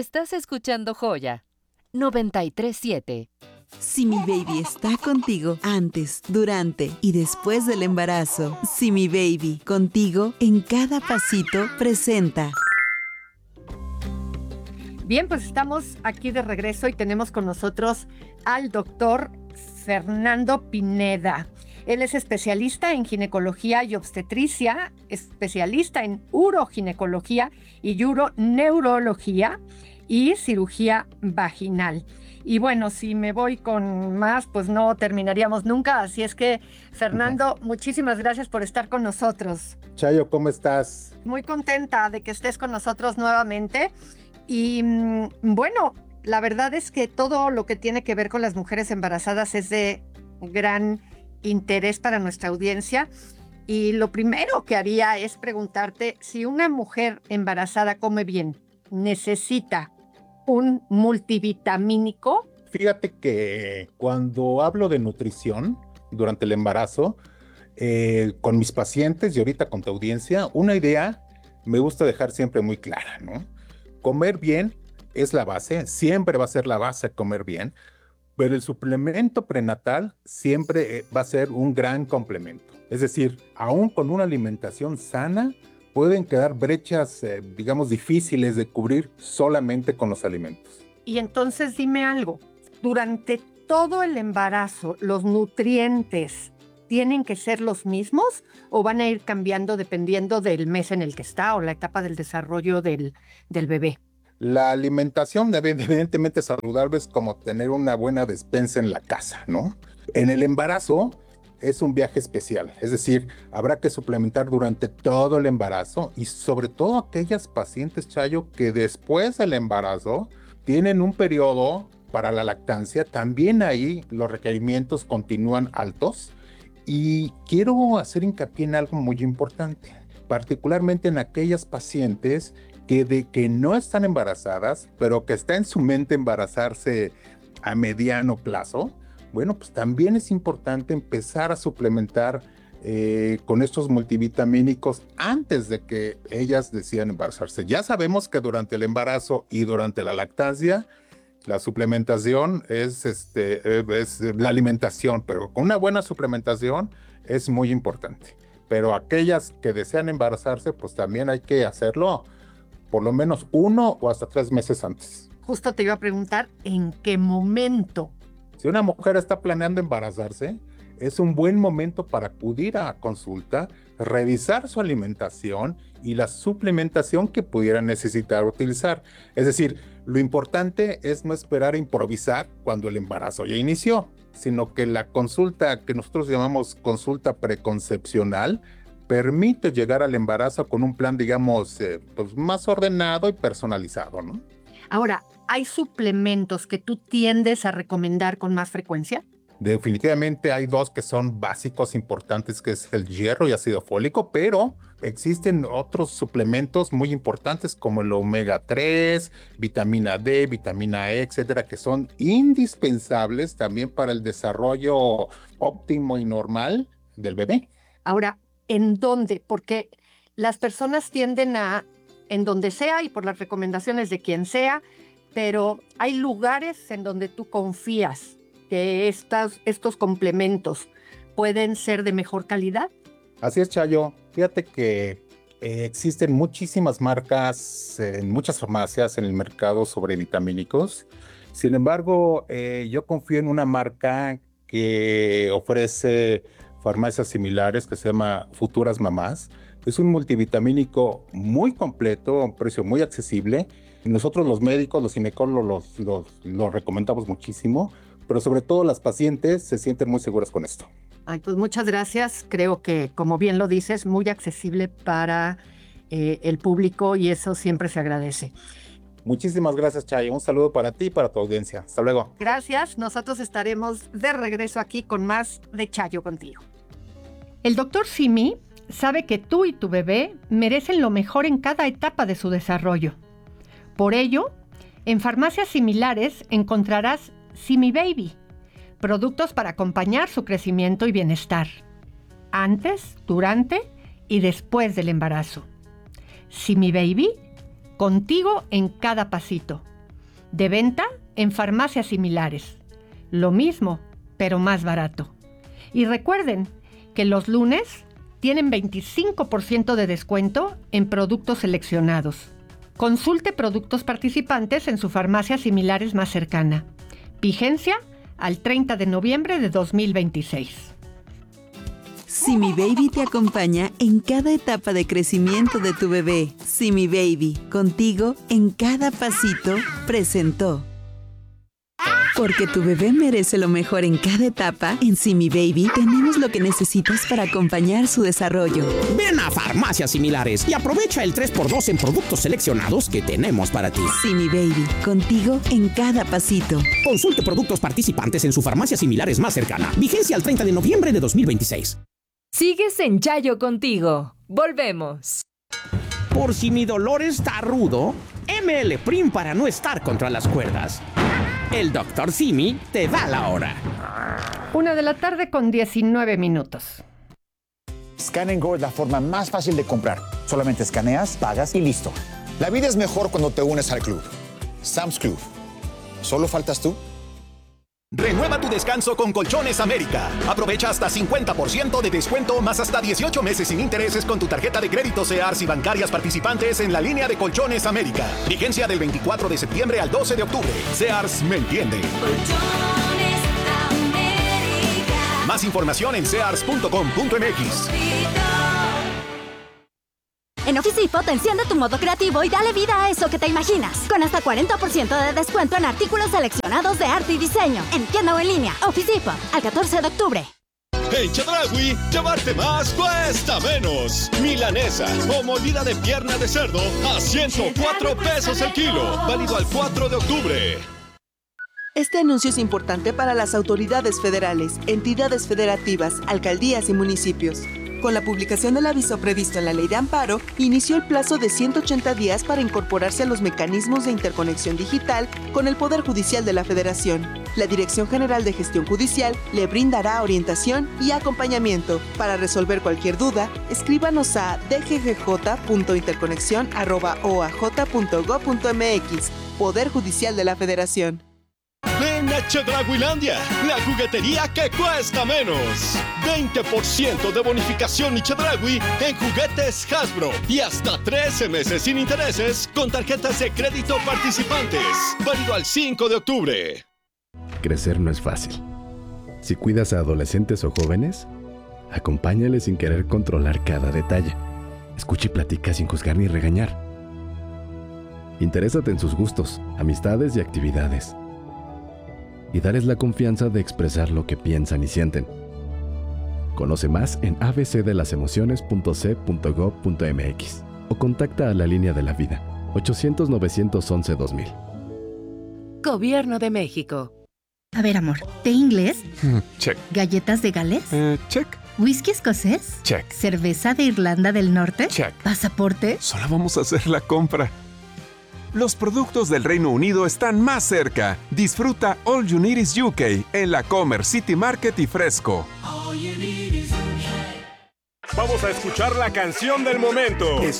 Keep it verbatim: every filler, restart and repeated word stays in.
Estás escuchando Joya noventa y tres punto siete. Simi Baby está contigo antes, durante y después del embarazo. Simi Baby, contigo en cada pasito, presenta. Bien, pues estamos aquí de regreso y tenemos con nosotros al doctor Fernando Pineda. Él es especialista en ginecología y obstetricia, especialista en uroginecología y uroneurología y cirugía vaginal. Y bueno, si me voy con más, pues no terminaríamos nunca. Así es que, Fernando, uh-huh. muchísimas gracias por estar con nosotros. Chayo, ¿cómo estás? Muy contenta de que estés con nosotros nuevamente. Y bueno, la verdad es que todo lo que tiene que ver con las mujeres embarazadas es de gran interés para nuestra audiencia. Y lo primero que haría es preguntarte si una mujer embarazada come bien, ¿necesita un multivitamínico? Fíjate que cuando hablo de nutrición durante el embarazo, eh, con mis pacientes y ahorita con tu audiencia, una idea me gusta dejar siempre muy clara, ¿no? Comer bien es la base, siempre va a ser la base comer bien, pero el suplemento prenatal siempre va a ser un gran complemento. Es decir, aún con una alimentación sana, pueden quedar brechas, eh, digamos, difíciles de cubrir solamente con los alimentos. Y entonces dime algo, durante todo el embarazo, ¿los nutrientes tienen que ser los mismos o van a ir cambiando dependiendo del mes en el que está o la etapa del desarrollo del, del bebé? La alimentación evidentemente saludable es como tener una buena despensa en la casa, ¿no? En el embarazo es un viaje especial, es decir, habrá que suplementar durante todo el embarazo y sobre todo aquellas pacientes, Chayo, que después del embarazo tienen un periodo para la lactancia, también ahí los requerimientos continúan altos y quiero hacer hincapié en algo muy importante, particularmente en aquellas pacientes que, de, que no están embarazadas, pero que está en su mente embarazarse a mediano plazo. Bueno, pues también es importante empezar a suplementar eh, con estos multivitamínicos antes de que ellas decidan embarazarse. Ya sabemos que durante el embarazo y durante la lactancia, la suplementación es, este, es la alimentación, pero con una buena suplementación es muy importante. Pero aquellas que desean embarazarse, pues también hay que hacerlo por lo menos uno o hasta tres meses antes. Justo te iba a preguntar, ¿en qué momento? Si una mujer está planeando embarazarse, es un buen momento para acudir a consulta, revisar su alimentación y la suplementación que pudiera necesitar utilizar. Es decir, lo importante es no esperar a improvisar cuando el embarazo ya inició, sino que la consulta que nosotros llamamos consulta preconcepcional permite llegar al embarazo con un plan, digamos, eh, pues más ordenado y personalizado, ¿no? Ahora, ¿hay suplementos que tú tiendes a recomendar con más frecuencia? Definitivamente hay dos que son básicos importantes, que es el hierro y ácido fólico, pero existen otros suplementos muy importantes como el omega tres, vitamina D, vitamina E, etcétera, que son indispensables también para el desarrollo óptimo y normal del bebé. Ahora, ¿en dónde? Porque las personas tienden a, en donde sea y por las recomendaciones de quien sea, pero hay lugares en donde tú confías que estas, estos complementos pueden ser de mejor calidad. Así es, Chayo. Fíjate que eh, existen muchísimas marcas eh, en muchas farmacias en el mercado sobre vitamínicos. Sin embargo, eh, yo confío en una marca que ofrece farmacias similares que se llama Futuras Mamás. Es un multivitamínico muy completo, a un precio muy accesible. Y nosotros los médicos, los ginecólogos, los, los, los recomendamos muchísimo, pero sobre todo las pacientes se sienten muy seguras con esto. Ay, pues muchas gracias. Creo que, como bien lo dices, muy accesible para eh, el público y eso siempre se agradece. Muchísimas gracias, Chayo. Un saludo para ti y para tu audiencia. Hasta luego. Gracias. Nosotros estaremos de regreso aquí con más de Chayo contigo. El doctor Simi sabe que tú y tu bebé merecen lo mejor en cada etapa de su desarrollo. Por ello, en farmacias similares encontrarás Simi Baby, productos para acompañar su crecimiento y bienestar, antes, durante y después del embarazo. Simi Baby, contigo en cada pasito. De venta en farmacias similares. Lo mismo, pero más barato. Y recuerden que los lunes tienen veinticinco por ciento de descuento en productos seleccionados. Consulte productos participantes en su farmacia similares más cercana. Vigencia al treinta de noviembre de dos mil veintiséis. Simi Baby te acompaña en cada etapa de crecimiento de tu bebé. Simi Baby, contigo en cada pasito, presentó. Porque tu bebé merece lo mejor en cada etapa, en Simi Baby tenemos lo que necesitas para acompañar su desarrollo. Ven a Farmacias Similares y aprovecha el tres por dos en productos seleccionados que tenemos para ti. Simi Baby, contigo en cada pasito. Consulte productos participantes en su farmacia similares más cercana. Vigencia al treinta de noviembre de dos mil veintiséis. Sigues en Yayo contigo. Volvemos. Por si mi dolor está rudo, M L Prim para no estar contra las cuerdas. El doctor Simi te da la hora. Una de la tarde con diecinueve minutos. Scan and Go es la forma más fácil de comprar. Solamente escaneas, pagas y listo. La vida es mejor cuando te unes al club. Sam's Club. ¿Solo faltas tú? Renueva tu descanso con Colchones América. Aprovecha hasta cincuenta por ciento de descuento más hasta dieciocho meses sin intereses con tu tarjeta de crédito Sears y bancarias participantes en la línea de Colchones América. Vigencia del veinticuatro de septiembre al doce de octubre. Sears me entiende. Colchones América. Más información en sears punto com punto m x. En Office Depot enciende tu modo creativo y dale vida a eso que te imaginas. Con hasta cuarenta por ciento de descuento en artículos seleccionados de arte y diseño. En tienda o en línea. Office Depot, al catorce de octubre. En Chedraui, llevarte más cuesta menos. Milanesa o molida de pierna de cerdo a ciento cuatro pesos el kilo. Válido al cuatro de octubre. Este anuncio es importante para las autoridades federales, entidades federativas, alcaldías y municipios. Con la publicación del aviso previsto en la Ley de Amparo, inició el plazo de ciento ochenta días para incorporarse a los mecanismos de interconexión digital con el Poder Judicial de la Federación. La Dirección General de Gestión Judicial le brindará orientación y acompañamiento. Para resolver cualquier duda, escríbanos a d g g j punto interconexión arroba o a j punto gob punto m x. Poder Judicial de la Federación. Ven a Chedrauilandia, la juguetería que cuesta menos. veinte por ciento de bonificación y Chedraui en juguetes Hasbro. Y hasta trece meses sin intereses con tarjetas de crédito participantes. Válido al cinco de octubre. Crecer no es fácil. Si cuidas a adolescentes o jóvenes, acompáñales sin querer controlar cada detalle. Escucha y platica sin juzgar ni regañar. Interésate en sus gustos, amistades y actividades. Y darles la confianza de expresar lo que piensan y sienten. Conoce más en a b c de las emociones punto c punto gob punto m x o contacta a la línea de la vida ochocientos, novecientos once, dos mil. Gobierno de México. A ver, amor, ¿té inglés? Check. ¿Galletas de Gales? Eh, check. ¿Whisky escocés? Check. ¿Cerveza de Irlanda del Norte? Check. ¿Pasaporte? Solo vamos a hacer la compra. Los productos del Reino Unido están más cerca. Disfruta All You Need Is U K en la Comer City Market y Fresco. Vamos a escuchar la canción del momento. Es